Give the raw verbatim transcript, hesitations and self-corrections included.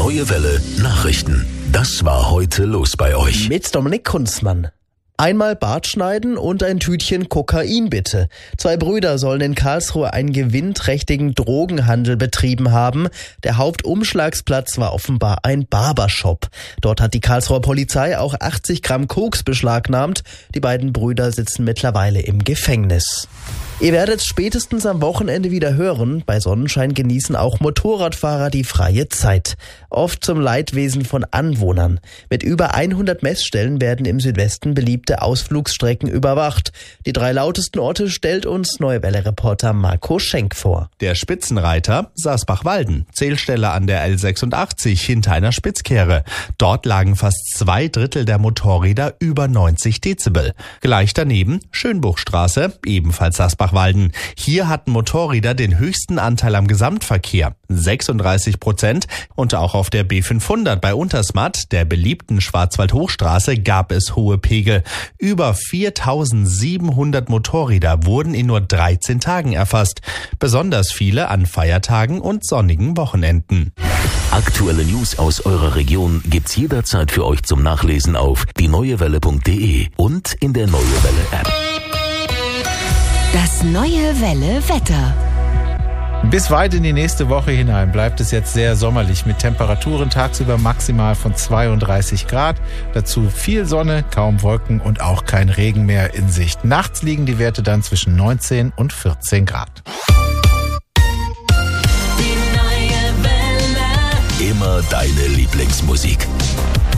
Neue Welle Nachrichten. Das war heute los bei euch. Mit Dominik Kunzmann. Einmal Bart schneiden und ein Tütchen Kokain bitte. Zwei Brüder sollen in Karlsruhe einen gewinnträchtigen Drogenhandel betrieben haben. Der Hauptumschlagsplatz war offenbar ein Barbershop. Dort hat die Karlsruher Polizei auch achtzig Gramm Koks beschlagnahmt. Die beiden Brüder sitzen mittlerweile im Gefängnis. Ihr werdet spätestens am Wochenende wieder hören, bei Sonnenschein genießen auch Motorradfahrer die freie Zeit. Oft zum Leidwesen von Anwohnern. Mit über hundert Messstellen werden im Südwesten beliebte Ausflugsstrecken überwacht. Die drei lautesten Orte stellt uns Neue Welle-Reporter Marco Schenk vor. Der Spitzenreiter Sasbach-Walden, Zählstelle an der L sechsundachtzig hinter einer Spitzkehre. Dort lagen fast zwei Drittel der Motorräder über neunzig Dezibel. Gleich daneben Schönbuchstraße, ebenfalls Sasbach Walden. Hier hatten Motorräder den höchsten Anteil am Gesamtverkehr, sechsunddreißig Prozent. Und auch auf der B fünfhundert bei Untersmatt, der beliebten Schwarzwald-Hochstraße, gab es hohe Pegel. Über viertausendsiebenhundert Motorräder wurden in nur dreizehn Tagen erfasst. Besonders viele an Feiertagen und sonnigen Wochenenden. Aktuelle News aus eurer Region gibt's jederzeit für euch zum Nachlesen auf die neue welle punkt de und in der Neue Welle App. Das Neue Welle Wetter. Bis weit in die nächste Woche hinein bleibt es jetzt sehr sommerlich mit Temperaturen tagsüber maximal von zweiunddreißig Grad. Dazu viel Sonne, kaum Wolken und auch kein Regen mehr in Sicht. Nachts liegen die Werte dann zwischen neunzehn und vierzehn Grad. Immer deine Lieblingsmusik.